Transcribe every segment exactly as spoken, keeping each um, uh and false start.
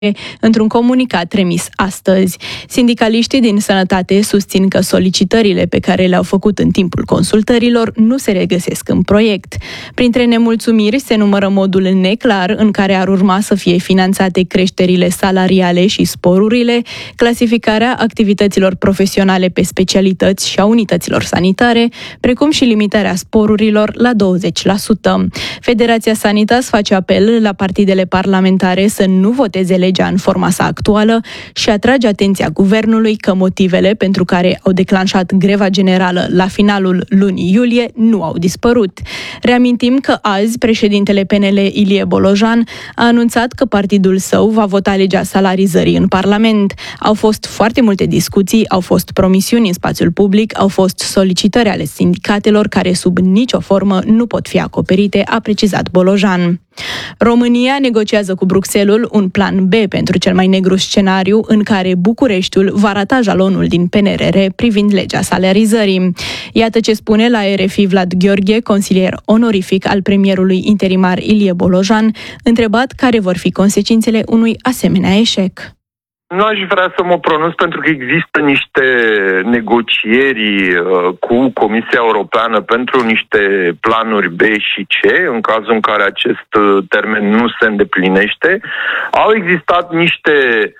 într-un comunicat trimis astăzi. Sindicaliștii din sănătate susțin că solicitările pe care le-au făcut în timpul consultărilor nu se regăsesc în proiect. Printre nemulțumiri se numără modul neclar în care ar urma să fie finanțate creșterile salariale și sporurile, clasificarea activităților profesionale pe specialități și a unităților sanitare, precum și limitarea sporurilor la douăzeci la sută. Federația Sanitas face apel la partidele parlamentare să nu voteze legea în forma sa actuală și atrage atenția guvernului că motivele pentru care au declanșat greva generală la finalul lunii iulie nu au dispărut. Reamintim că azi președintele P N L Ilie Bolojan a anunțat că partidul său va vota legea salarizării în Parlament. Au fost foarte multe discuții, au fost promisiuni în spațiul public, au fost solicitări ale sindicatelor care sub nicio formă nu pot fi acoperite, a precizat Bolojan. România negociază cu Bruxelles un plan B pentru cel mai negru scenariu în care Bucureștiul va rata jalonul din P N R R privind legea salarizării. Iată ce spune la R F I Vlad Gheorghe, consilier onorific al premierului interimar Ilie Bolojan, întrebat care vor fi consecințele unui asemenea eșec. Nu aș vrea să mă pronunț pentru că există niște negocieri uh, cu Comisia Europeană pentru niște planuri B și C, în cazul în care acest uh, termen nu se îndeplinește. Au existat niște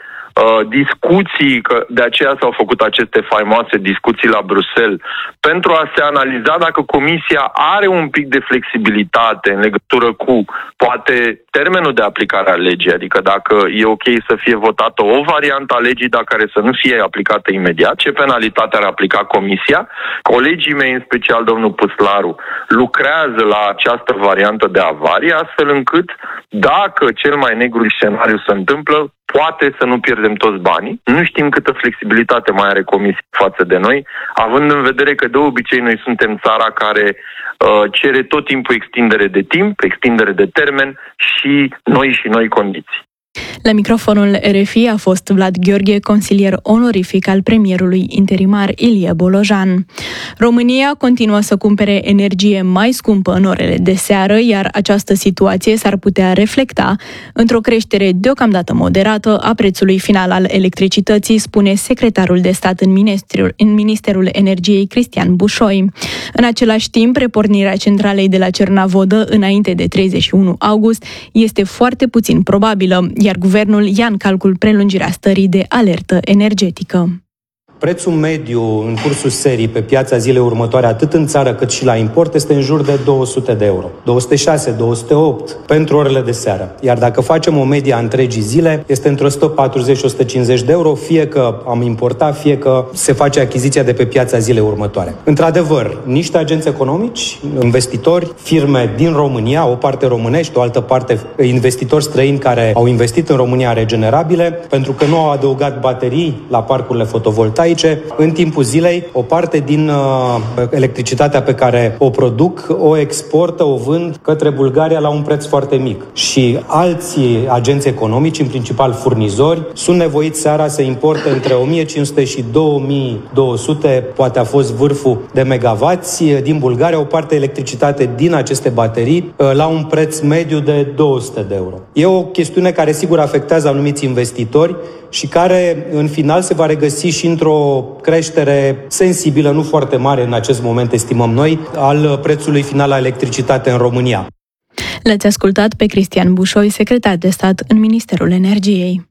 uh, discuții, că de aceea s-au făcut aceste faimoase discuții la Bruxelles, pentru a se analiza dacă Comisia are un pic de flexibilitate în legătură cu, poate, termenul de aplicare a legii, adică dacă e ok să fie votată o variantă a legii, dar care să nu fie aplicată imediat, ce penalitate ar aplica Comisia. Colegii mei, în special domnul Puslaru, lucrează la această variantă de avarie, astfel încât, dacă cel mai negru scenariu se întâmplă, poate să nu pierdem toți banii. Nu știm câtă flexibilitate mai are Comisia față de noi, având în vedere că de obicei noi suntem țara care uh, cere tot timpul extindere de timp, extindere de termen și noi și noi condiții. La microfonul R F I a fost Vlad Gheorghe, consilier onorific al premierului interimar Ilie Bolojan. România continuă să cumpere energie mai scumpă în orele de seară, iar această situație s-ar putea reflecta într-o creștere deocamdată moderată a prețului final al electricității, spune secretarul de stat în Ministerul, în Ministerul Energiei, Cristian Bușoi. În același timp, repornirea centralei de la Cernavodă înainte de treizeci și unu august este foarte puțin probabilă, iar guvernul ia în calcul prelungirea stării de alertă energetică. Prețul mediu în cursul serii pe piața zilei următoare, atât în țară cât și la import, este în jur de două sute de euro. două sute șase, două sute opt pentru orele de seară. Iar dacă facem o medie a întregii zile, este între o sută patruzeci și o sută cincizeci de euro, fie că am importat, fie că se face achiziția de pe piața zilei următoare. Într-adevăr, niște agenți economici, investitori, firme din România, o parte românești, o altă parte investitori străini care au investit în România regenerabile, pentru că nu au adăugat baterii la parcurile fotovoltaice, în timpul zilei, o parte din uh, electricitatea pe care o produc, o exportă, o vând către Bulgaria la un preț foarte mic. Și alții agenți economici, în principal furnizori, sunt nevoiți seara să importe între o mie cinci sute și două mii două sute, poate a fost vârful de megavați, din Bulgaria, o parte electricitate din aceste baterii uh, la un preț mediu de două sute de euro. E o chestiune care sigur afectează anumiți investitori și care în final se va regăsi și într-o creștere sensibilă, nu foarte mare în acest moment, estimăm noi, al prețului final la electricitate în România. L-ați ascultat pe Cristian Bușoi, secretar de stat în Ministerul Energiei.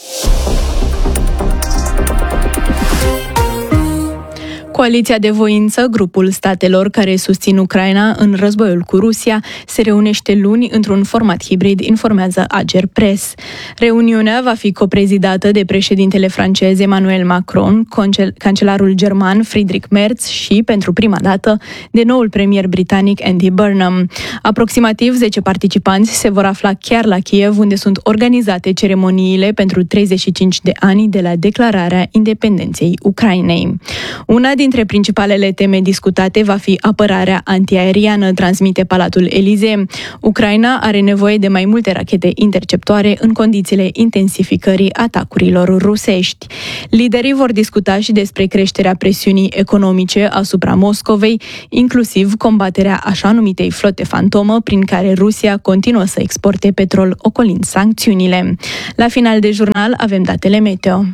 Coaliția de voință, grupul statelor care susțin Ucraina în războiul cu Rusia, se reunește luni într-un format hibrid, informează Ager Press. Reuniunea va fi coprezidată de președintele francez Emmanuel Macron, cancelarul german Friedrich Merz și, pentru prima dată, de noul premier britanic Andy Burnham. Aproximativ zece participanți se vor afla chiar la Kiev, unde sunt organizate ceremoniile pentru treizeci și cinci de ani de la declararea independenței Ucrainei. Una din dintre principalele teme discutate va fi apărarea antiaeriană, transmite Palatul Elisee. Ucraina are nevoie de mai multe rachete interceptoare în condițiile intensificării atacurilor rusești. Liderii vor discuta și despre creșterea presiunii economice asupra Moscovei, inclusiv combaterea așa numitei flote fantomă, prin care Rusia continuă să exporte petrol ocolind sancțiunile. La final de jurnal avem datele meteo.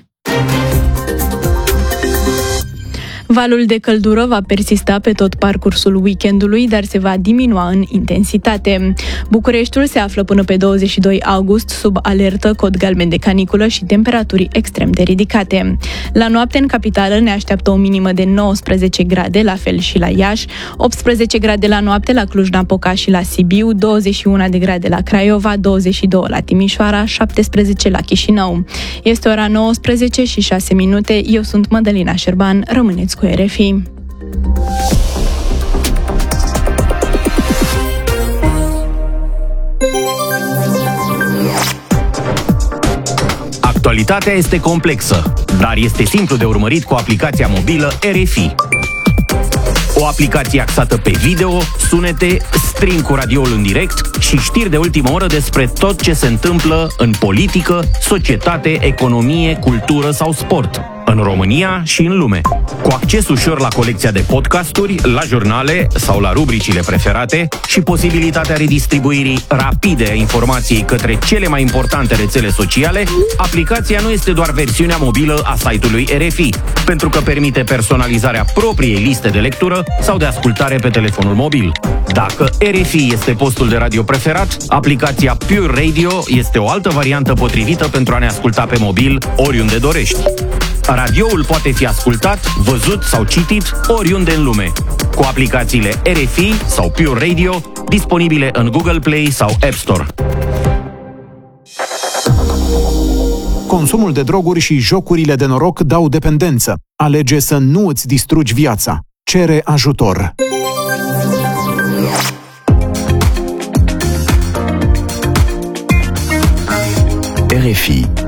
Valul de căldură va persista pe tot parcursul weekendului, dar se va diminua în intensitate. Bucureștiul se află până pe douăzeci și doi august sub alertă cod galben de caniculă și temperaturi extrem de ridicate. La noapte în capitală ne așteaptă o minimă de nouăsprezece grade, la fel și la Iași, optsprezece grade la noapte la Cluj-Napoca și la Sibiu, douăzeci și unu de grade la Craiova, douăzeci și doi la Timișoara, șaptesprezece la Chișinău. Este ora nouăsprezece și șase minute, eu sunt Mădălina Șerban, rămâneți cu R F I. Actualitatea este complexă, dar este simplu de urmărit cu aplicația mobilă R F I. O aplicație axată pe video, sunete, stream cu radioul în direct și știri de ultimă oră despre tot ce se întâmplă în politică, societate, economie, cultură sau sport, în România și în lume. Cu acces ușor la colecția de podcasturi, la jurnale sau la rubricile preferate și posibilitatea redistribuirii rapide a informației către cele mai importante rețele sociale, aplicația nu este doar versiunea mobilă a site-ului R F I, pentru că permite personalizarea propriei liste de lectură sau de ascultare pe telefonul mobil. Dacă R F I este postul de radio preferat, aplicația Pure Radio este o altă variantă potrivită pentru a ne asculta pe mobil oriunde dorești. Radioul poate fi ascultat, văzut sau citit oriunde în lume, cu aplicațiile R F I sau Pure Radio, disponibile în Google Play sau App Store. Consumul de droguri și jocurile de noroc dau dependență. Alege să nu îți distrugi viața. Cere ajutor. R F I